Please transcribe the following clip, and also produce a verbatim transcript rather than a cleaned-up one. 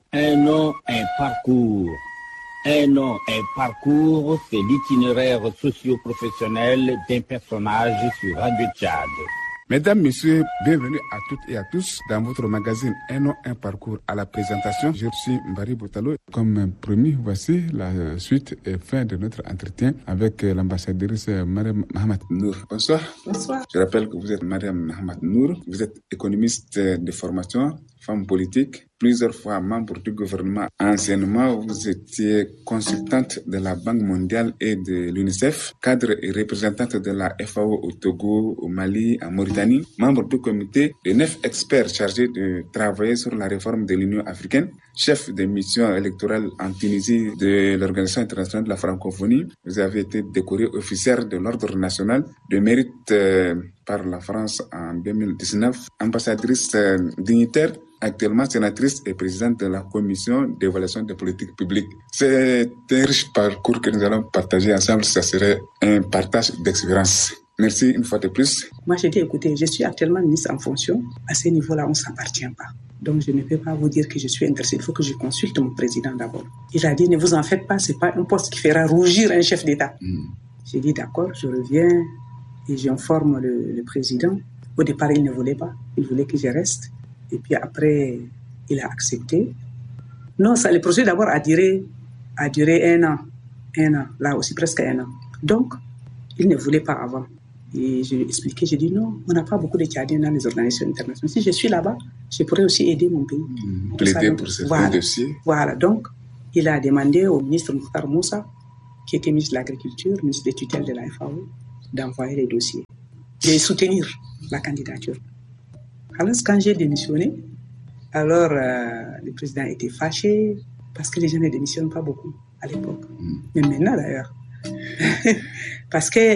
Un nom, un parcours. Un nom, un parcours, c'est l'itinéraire socio-professionnel d'un personnage sur Radio Tchad. Mesdames, Messieurs, bienvenue à toutes et à tous dans votre magazine Un nom, un parcours. À la présentation, je suis Mbari Boutalo. Comme promis, voici la suite et fin de notre entretien avec l'ambassadrice Mariam Mahamat Nour. Bonsoir. Bonsoir. Je rappelle que vous êtes Mariam Mahamat Nour. Vous êtes économiste de formation, femme politique, plusieurs fois membre du gouvernement. Anciennement, vous étiez consultante de la Banque mondiale et de l'UNICEF, cadre et représentante de la F A O au Togo, au Mali, en Mauritanie, membre du comité de neuf experts chargés de travailler sur la réforme de l'Union africaine, chef de mission électorale en Tunisie de l'Organisation internationale de la francophonie. Vous avez été décoré officier de l'Ordre national de mérite euh, par la France en deux mille dix-neuf, ambassadrice euh, dignitaire, actuellement sénatrice et présidente de la commission d'évaluation des politiques publiques. C'est un riche parcours que nous allons partager ensemble. Ça serait un partage d'expérience. Merci une fois de plus. Moi, j'ai dit, écoutez, je suis actuellement ministre en fonction. À ce niveau-là, on ne s'appartient pas. Donc, je ne peux pas vous dire que je suis intéressé. Il faut que je consulte mon président d'abord. Il a dit, ne vous en faites pas, ce n'est pas un poste qui fera rougir un chef d'État. Mm. J'ai dit, d'accord, je reviens et j'informe le, le président. Au départ, il ne voulait pas. Il voulait que je reste. Et puis après, il a accepté. Non, ça, le projet d'abord a duré, a duré un an. Un an, là aussi presque un an. Donc, il ne voulait pas avant. Et je lui ai expliqué, j'ai dit non, on n'a pas beaucoup de Tchadiens dans les organisations internationales. Si je suis là-bas, je pourrais aussi aider mon pays. Mmh, plaider pour ce voilà, dossier. Voilà, donc il a demandé au ministre Mokhtar Moussa, qui était ministre de l'Agriculture, ministre des tutelles de la F A O, d'envoyer les dossiers et soutenir la candidature. Alors, quand j'ai démissionné, alors euh, le président était fâché parce que les gens ne démissionnent pas beaucoup à l'époque. Mmh. Mais maintenant d'ailleurs. Parce que